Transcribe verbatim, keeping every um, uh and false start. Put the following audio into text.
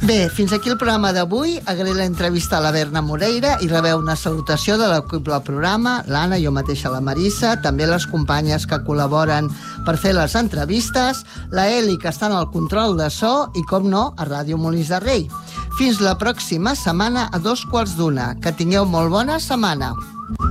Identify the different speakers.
Speaker 1: Bé, fins aquí el programa d'avui. Agraïm l'entrevista a la Berna Moreira i rebeu una salutació de l'equip del programa, l'Anna, jo mateixa la Marissa, també les companyes que col·laboren per fer les entrevistes, la Eli, que està en el control de so, i, com no, a Ràdio Molins de Rei. Fins la pròxima setmana a dos quarts d'una. Que tingueu molt bona setmana.